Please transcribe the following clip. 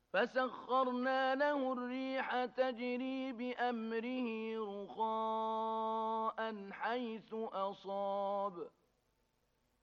فسخرنا له الريح تجري بأمره رخاء حيث أصاب